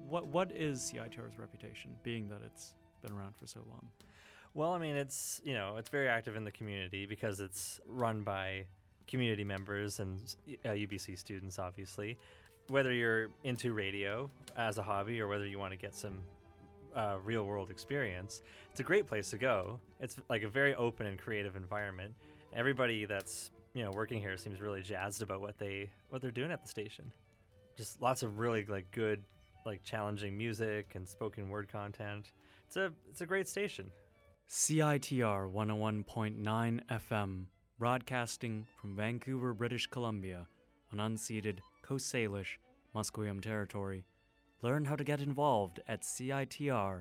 what is CITR's reputation, being that it's been around for so long? Well, I mean, it's it's very active in the community because it's run by community members and UBC students, obviously. Whether you're into radio as a hobby or whether you want to get some real world experience, it's a great place to go. It's like a very open and creative environment. Everybody that's working here seems really jazzed about what they're doing at the station. Just lots of really like good, like challenging music and spoken word content. It's a great station. CITR 101.9 FM, broadcasting from Vancouver, British Columbia, on unceded Coast Salish, Musqueam territory. Learn how to get involved at citr.ca.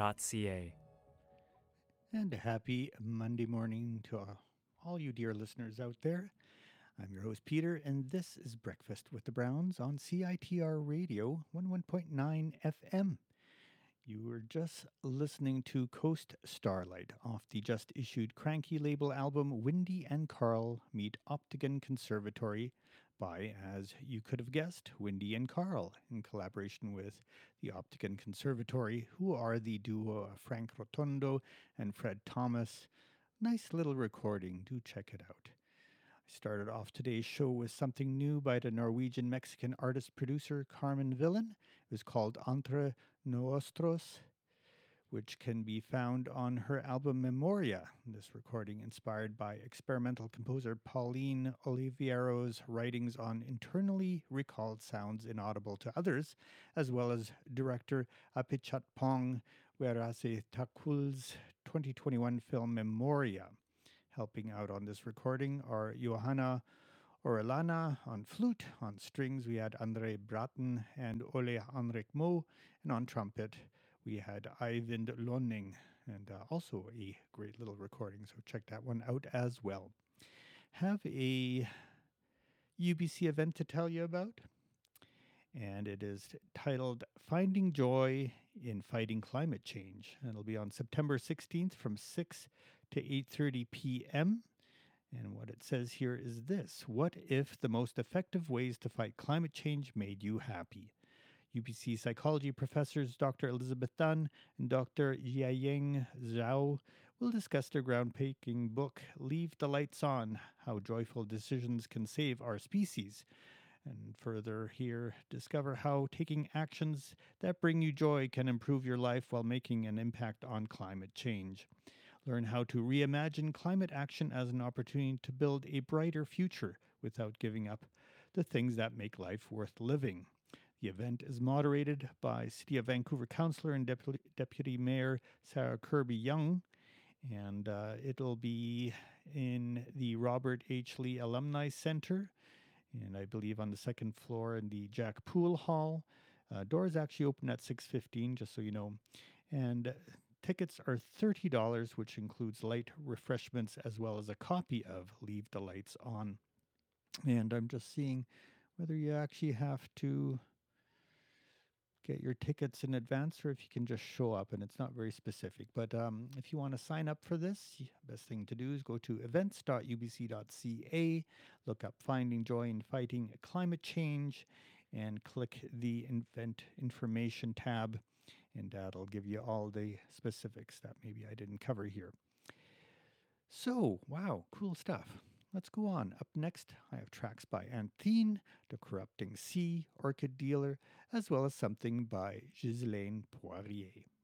And a happy Monday morning to all you dear listeners out there. I'm your host, Peter, and this is Breakfast with the Browns on CITR Radio 101.9 FM. You were just listening to Coast Starlight off the just issued Cranky label album Windy and Carl Meet Optigan Conservatory by, as you could have guessed, Windy and Carl, in collaboration with the Optigan Conservatory, who are the duo of Frank Rotondo and Fred Thomas. Nice little recording. Do check it out. I started off today's show with something new by the Norwegian-Mexican artist-producer Carmen Villan. It was called Entre Nostros, which can be found on her album Memoria. This recording inspired by experimental composer Pauline Oliviero's writings on internally recalled sounds inaudible to others, as well as director Apichatpong Weerasethakul's 2021 film Memoria. Helping out on this recording are Johanna Orellana on flute. On strings, we had Andre Bratten and Ole Henrik Mo. And on trumpet, we had Eivind Lonning. And also a great little recording, so check that one out as well. Have a UBC event to tell you about. And it is titled Finding Joy in Fighting Climate Change. And it'll be on September 16th from 6 to 8:30 p.m. And what it says here is this: what if the most effective ways to fight climate change made you happy? UBC psychology professors Dr. Elizabeth Dunn and Dr. Jiaying Zhao will discuss their groundbreaking book, Leave the Lights On: How Joyful Decisions Can Save Our Species. And further here, discover how taking actions that bring you joy can improve your life while making an impact on climate change. Learn how to reimagine climate action as an opportunity to build a brighter future without giving up the things that make life worth living. The event is moderated by City of Vancouver Councillor and Deputy Mayor Sarah Kirby-Young, and it'll be in the Robert H. Lee Alumni Center, and I believe on the second floor in the Jack Poole Hall. Doors actually open at 6:15, just so you know. And tickets are $30, which includes light refreshments as well as a copy of Leave the Lights On. And I'm just seeing whether you actually have to get your tickets in advance or if you can just show up, and it's not very specific. But if you want to sign up for this, the best thing to do is go to events.ubc.ca, look up Finding Joy in Fighting Climate Change, and click the event information tab, and that'll give you all the specifics that maybe I didn't cover here. So, wow, cool stuff. Let's go on. Up next, I have tracks by Anthine, The Corrupting Sea, Orchid Dealer, as well as something by Ghislaine Poirier.